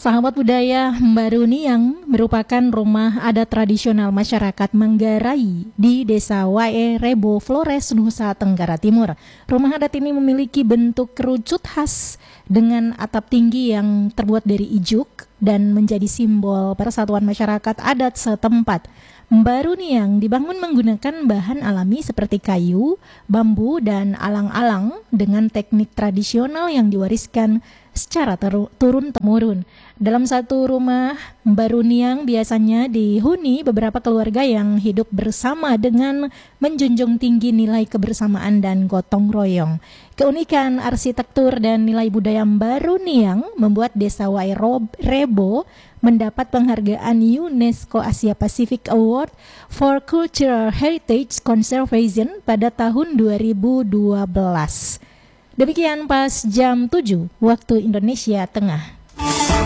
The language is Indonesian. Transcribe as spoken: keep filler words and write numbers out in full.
Sahabat budaya Mbaruni yang merupakan rumah adat tradisional masyarakat Manggarai di Desa Wae Rebo Flores, Nusa Tenggara Timur. Rumah adat ini memiliki bentuk kerucut khas dengan atap tinggi yang terbuat dari ijuk dan menjadi simbol persatuan masyarakat adat setempat. Mbaruniang dibangun menggunakan bahan alami seperti kayu, bambu, dan alang-alang dengan teknik tradisional yang diwariskan secara turun-temurun. Dalam satu rumah Mbaruniang biasanya dihuni beberapa keluarga yang hidup bersama dengan menjunjung tinggi nilai kebersamaan dan gotong royong. Keunikan arsitektur dan nilai budaya Mbaruniang membuat Desa Wae Rebo mendapat penghargaan UNESCO Asia Pacific Award for Cultural Heritage Conservation pada tahun dua ribu dua belas. Demikian pas jam tujuh waktu Indonesia Tengah.